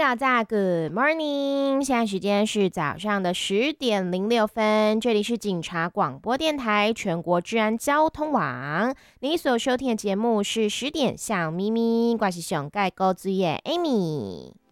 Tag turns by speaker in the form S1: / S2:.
S1: 大家 Good morning，现在时间是早上的10:06，这里是警察广播电台全国治安交通网，你所收听的节目是10点向咪咪，我是上盖高之夜 Amy。